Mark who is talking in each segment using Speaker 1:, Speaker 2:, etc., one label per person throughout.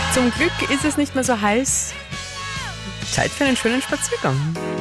Speaker 1: Zum Glück ist es nicht mehr so heiß. Zeit für einen schönen Spaziergang.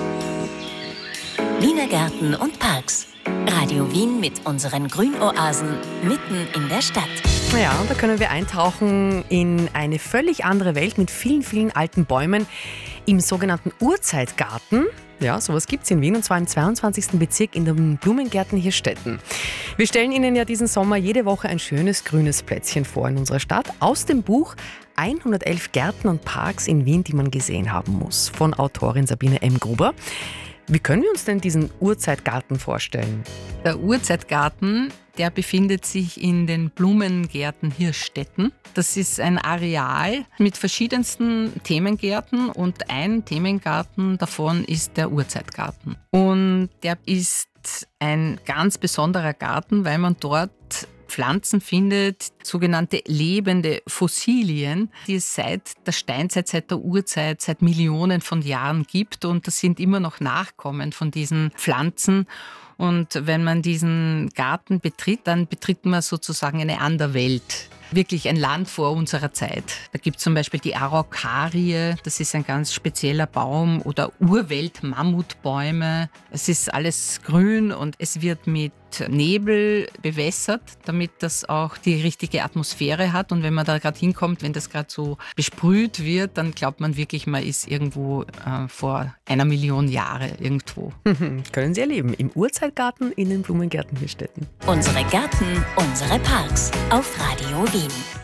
Speaker 2: Wiener Gärten und Parks. Radio Wien mit unseren Grünoasen mitten in der Stadt.
Speaker 1: Ja, da können wir eintauchen in eine völlig andere Welt mit vielen, vielen alten Bäumen im sogenannten Urzeitgarten. Ja, sowas gibt es in Wien und zwar im 22. Bezirk in den Blumengärten Hirstetten. Wir stellen Ihnen ja diesen Sommer jede Woche ein schönes grünes Plätzchen vor in unserer Stadt aus dem Buch 111 Gärten und Parks in Wien, die man gesehen haben muss, von Autorin Sabine M. Gruber. Wie können wir uns denn diesen Urzeitgarten vorstellen?
Speaker 3: Der Urzeitgarten, der befindet sich in den Blumengärten Hirstetten. Das ist ein Areal mit verschiedensten Themengärten und ein Themengarten davon ist der Urzeitgarten. Und der ist ein ganz besonderer Garten, weil man dort Pflanzen findet, sogenannte lebende Fossilien, die es seit der Steinzeit, seit der Urzeit, seit Millionen von Jahren gibt. Und das sind immer noch Nachkommen von diesen Pflanzen. Und wenn man diesen Garten betritt, dann betritt man sozusagen eine andere Welt. Wirklich ein Land vor unserer Zeit. Da gibt es zum Beispiel die Araukarie, das ist ein ganz spezieller Baum, oder Urwelt-Mammutbäume. Es ist alles grün und es wird mit Nebel bewässert, damit das auch die richtige Atmosphäre hat. Und wenn man da gerade hinkommt, wenn das gerade so besprüht wird, dann glaubt man wirklich, man ist irgendwo vor 1 Million Jahre irgendwo.
Speaker 1: Können Sie erleben im Urzeitgarten in den Blumengärten Hirstetten.
Speaker 2: Unsere Gärten, unsere Parks auf Radio Wien.